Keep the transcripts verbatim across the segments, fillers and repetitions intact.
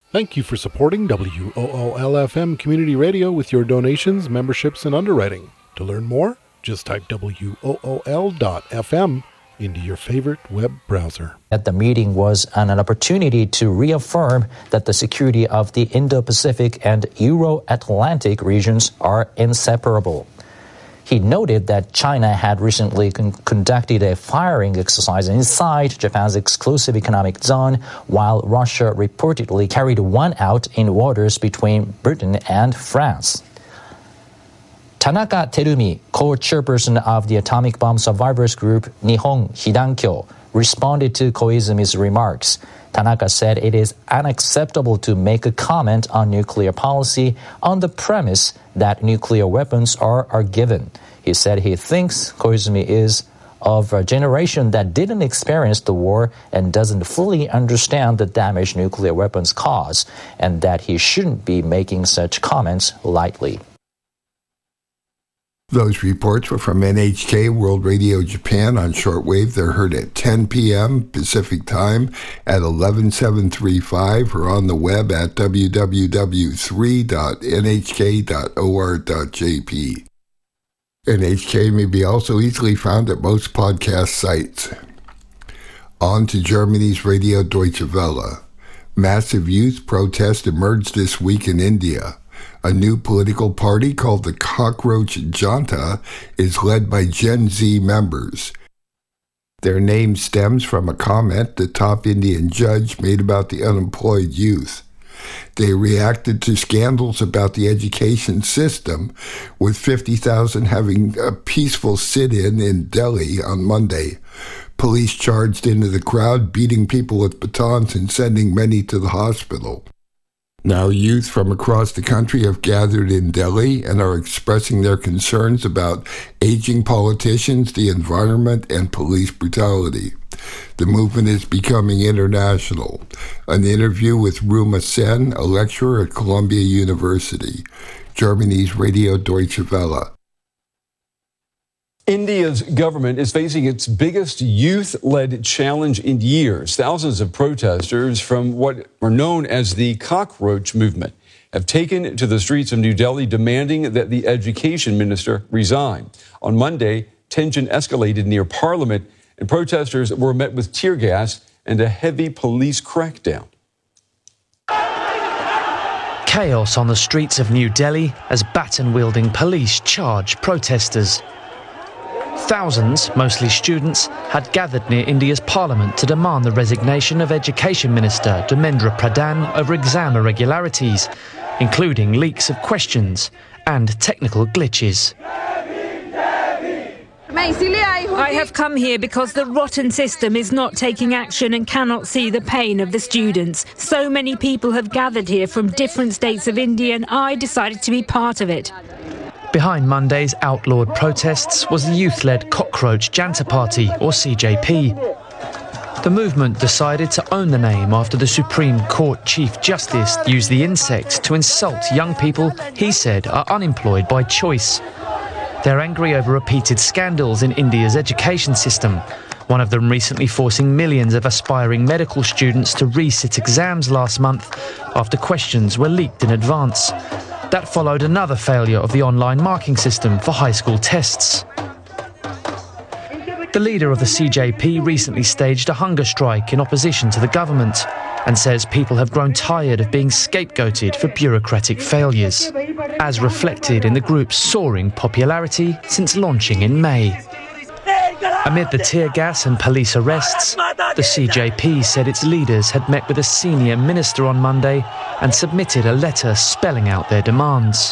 Thank you for supporting W O O L F M Community Radio with your donations, memberships, and underwriting. To learn more, just type W O O L dot F M into your favorite web browser. At the meeting was an, an opportunity to reaffirm that the security of the Indo-Pacific and Euro-Atlantic regions are inseparable. He noted that China had recently con- conducted a firing exercise inside Japan's exclusive economic zone, while Russia reportedly carried one out in waters between Britain and France. Tanaka Terumi, co-chairperson of the atomic bomb survivors group Nihon Hidankyo, responded to Koizumi's remarks. Tanaka said it is unacceptable to make a comment on nuclear policy on the premise that nuclear weapons are, are given. He said he thinks Koizumi is of a generation that didn't experience the war and doesn't fully understand the damage nuclear weapons cause, and that he shouldn't be making such comments lightly. Those reports were from N H K World Radio Japan on shortwave. They're heard at ten p.m. Pacific Time at eleven seven thirty-five or on the web at w w w dot three dot n h k dot o r dot j p. N H K may be also easily found at most podcast sites. On to Germany's Radio Deutsche Welle. Massive youth protest emerged this week in India. A new political party called the Cockroach Janta is led by Gen Z members. Their name stems from a comment the top Indian judge made about the unemployed youth. They reacted to scandals about the education system, with fifty thousand having a peaceful sit-in in Delhi on Monday. Police charged into the crowd, beating people with batons and sending many to the hospital. Now youth from across the country have gathered in Delhi and are expressing their concerns about aging politicians, the environment, and police brutality. The movement is becoming international. An interview with Ruma Sen, a lecturer at Columbia University. Germany's Radio Deutsche Welle. India's government is facing its biggest youth-led challenge in years. Thousands of protesters from what are known as the Cockroach Movement have taken to the streets of New Delhi demanding that the education minister resign. On Monday, tension escalated near Parliament, and protesters were met with tear gas and a heavy police crackdown. Chaos on the streets of New Delhi as baton-wielding police charge protesters. Thousands, mostly students, had gathered near India's parliament to demand the resignation of Education Minister Dharmendra Pradhan over exam irregularities, including leaks of questions and technical glitches. I have come here because the rotten system is not taking action and cannot see the pain of the students. So many people have gathered here from different states of India, and I decided to be part of it. Behind Monday's outlawed protests was the youth-led Cockroach Janta Party, or C J P. The movement decided to own the name after the Supreme Court Chief Justice used the insect to insult young people he said are unemployed by choice. They're angry over repeated scandals in India's education system, one of them recently forcing millions of aspiring medical students to resit exams last month after questions were leaked in advance. That followed another failure of the online marking system for high school tests. The leader of the C J P recently staged a hunger strike in opposition to the government and says people have grown tired of being scapegoated for bureaucratic failures, as reflected in the group's soaring popularity since launching in May. Amid the tear gas and police arrests, the C J P said its leaders had met with a senior minister on Monday and submitted a letter spelling out their demands.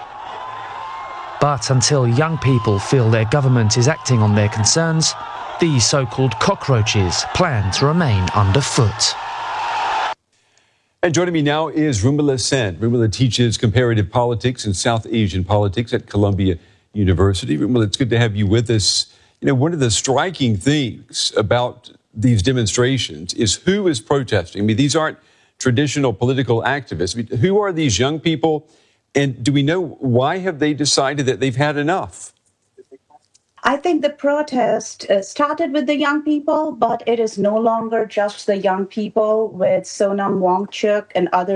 But until young people feel their government is acting on their concerns, these so-called cockroaches plan to remain underfoot. And joining me now is Rumila Sen. Rumila teaches comparative politics and South Asian politics at Columbia University. Rumila, it's good to have you with us. You know, one of the striking things about these demonstrations is who is protesting. I mean, these aren't traditional political activists. I mean, who are these young people? And do we know why have they decided that they've had enough? I think the protest uh, started with the young people, but it is no longer just the young people, with Sonam Wangchuk and others